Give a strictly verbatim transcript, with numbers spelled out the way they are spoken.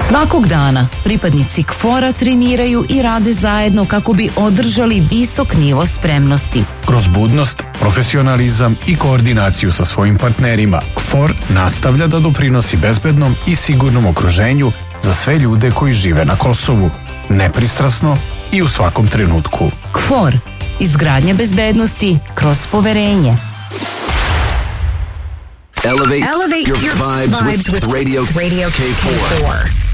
Svakog dana pripadnici K F O R-a treniraju i rade zajedno kako bi održali visok nivo spremnosti. Kroz budnost, profesionalizam i koordinaciju sa svojim partnerima, K F O R nastavlja da doprinosi bezbednom i sigurnom okruženju za sve ljude koji žive na Kosovu, nepristrasno i u svakom trenutku. K F O R, izgradnja bezbednosti kroz poverenje. Elevate, Elevate your, your vibes, vibes with, with Radio, Radio K four.